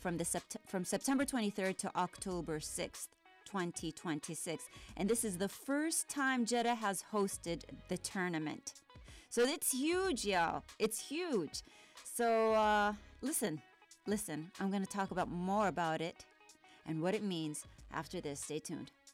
from September 23rd to October 6th. 2026, and this is the first time Jeddah has hosted the tournament. So it's huge, y'all. It's huge. So listen, I'm going to talk about more about it and what it means after this. Stay tuned.